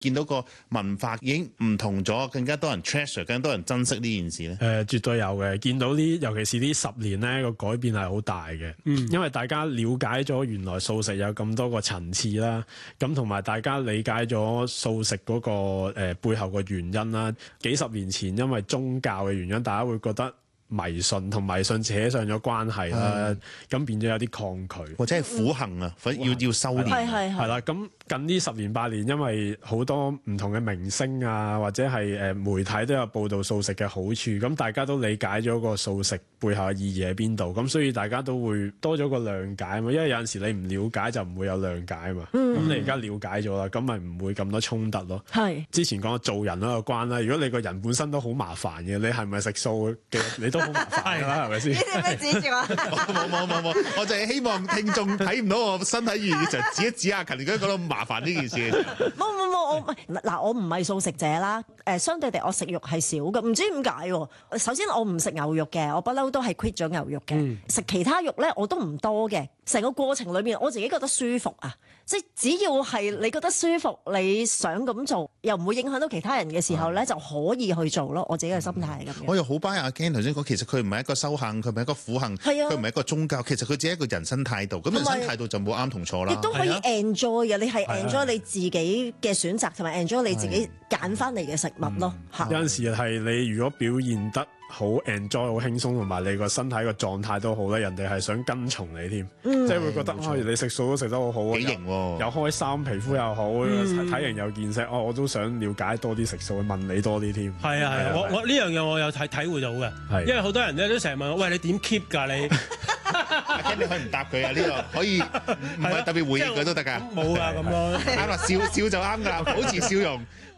見到個文化已經唔同咗，更加多人 treasure， 更加多人珍惜呢件事咧？ 絕對有嘅，見到尤其是呢10年咧個改變係好大嘅。因為大家了解咗原來素食有咁多個層次啦，咁同埋大家理解咗素食嗰個背後個原因啦。幾十年前因為宗教嘅原因，大家會覺得迷信同迷信扯上咗關係啦，咁變咗有啲抗拒， 或者係苦行啊，要修煉。 係啦，咁近呢10年8年，因為好多唔同嘅明星啊，或者係媒體都有報導素食嘅好處，咁大家都理解咗個素食背後嘅意義喺邊度，咁所以大家都會多咗個諒解啊嘛。因為有陣時你唔了解就唔會有諒解啊嘛。咁你而家了解咗啦，咁咪唔會咁多衝突咯。之前講做人嗰個關啦，如果你個人本身都好麻煩嘅，你係咪食素嘅你都好麻煩㗎啦，係咪先？ 你哋咩指住我？ 冇，我就係希望聽眾睇唔到我身體語言，就指一指阿勤，如果覺得麻煩呢件事。 冇，我唔係素食者啦。相對地，我食肉係少嘅，唔知點解喎。首先我唔食牛肉嘅，我不嬲都係 quit 咗牛肉嘅。食其他肉咧，我都唔多嘅。成個過程裏面，我自己覺得舒服啊！即係只要係你覺得舒服，你想咁做，又唔會影響到其他人嘅時候咧，就可以去做咯。我自己嘅心態係咁樣。 我又好 buy 阿 Ken 頭先講，其實佢唔係一個修行，佢唔係一個苦行，佢唔係一個宗教，其實佢只係一個人生態度。咁人生態度就冇啱同錯啦。 亦都可以 enjoy 嘅，你係 enjoy 你自己嘅選擇，同埋 enjoy 你自己揀翻嚟嘅食物咯。 有陣時係你如果表現得好 enjoy 好輕鬆，同埋你個身體個狀態都好咧，人哋係想跟從你添，即係會覺得你食素都食得好好， 幾型喎， 又開心，皮膚又好，體型又健碩，我都想了解多啲食素，問你多啲添。 係啊，我呢樣嘢我有體會到嘅，因為好多人咧都成日問我，喂，你點 keep 㗎你？ 阿 Ken 你可以唔答佢啊，呢個可以唔係特別回應佢都得㗎。 冇㗎咁咯， 啱啦，笑就啱㗎，保持笑容。